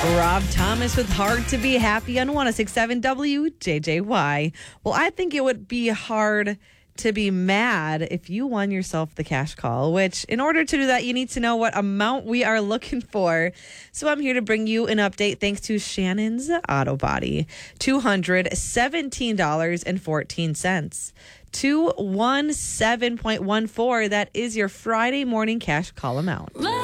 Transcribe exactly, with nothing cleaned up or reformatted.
Rob Thomas with Hard to Be Happy on one oh six point seven W J J Y. Well, I think it would be hard to be mad if you won yourself the cash call, which in order to do that, you need to know what amount we are looking for. So I'm here to bring you an update thanks to Shannon's Auto Body. two hundred seventeen dollars and fourteen cents. two hundred seventeen point one four. That is your Friday morning cash call amount.